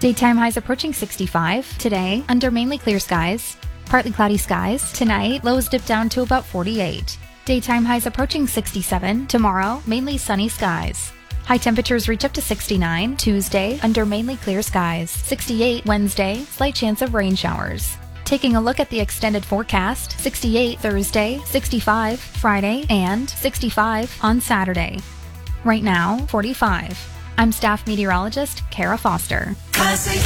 Daytime highs approaching 65. Today, under mainly clear skies. Partly cloudy skies. Tonight, lows dip down to about 48. Daytime highs approaching 67. Tomorrow, mainly sunny skies. High temperatures reach up to 69 Tuesday, under mainly clear skies. 68 Wednesday, slight chance of rain showers. Taking a look at the extended forecast, 68 Thursday, 65 Friday, and 65 on Saturday. Right now, 45. I'm staff meteorologist Kara Foster.